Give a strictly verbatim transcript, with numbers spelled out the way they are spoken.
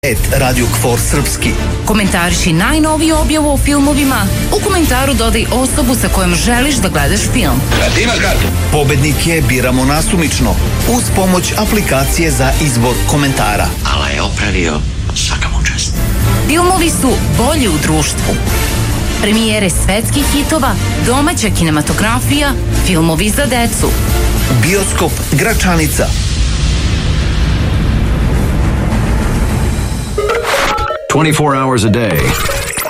Radio Kvor Srpski. Komentariši najnoviju objavu o filmovima. U komentaru dodaj osobu sa kojom želiš da gledaš film. Ima kartu. Pobednike biramo nasumično uz pomoć aplikacije za izbor komentara. Ala je opravio, svaka mu čast. Filmovi su bolji u društvu. Premijere svetskih hitova, domaća kinematografija, filmovi za decu. Bioskop Gračanica. twenty-four hours a day,